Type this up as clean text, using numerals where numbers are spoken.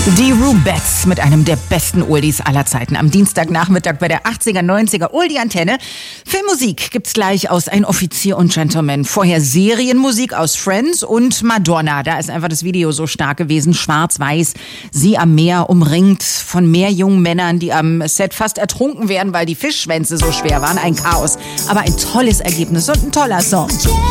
Die Rubettes mit einem der besten Oldies aller Zeiten am Dienstagnachmittag bei der 80er, 90er Oldie-Antenne. Filmmusik gibt's gleich aus Ein Offizier und Gentleman. Vorher Serienmusik aus Friends und Madonna. Da ist einfach das Video so stark gewesen, schwarz-weiß. Sie am Meer, umringt von mehr jungen Männern, die am Set fast ertrunken werden, weil die Fischschwänze so schwer waren. Ein Chaos, aber ein tolles Ergebnis und ein toller Song.